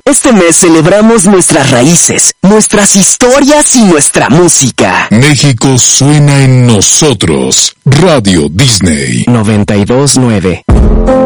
Este mes celebramos nuestras raíces, nuestras historias y nuestra música. México suena en nosotros. Radio Disney 92.9.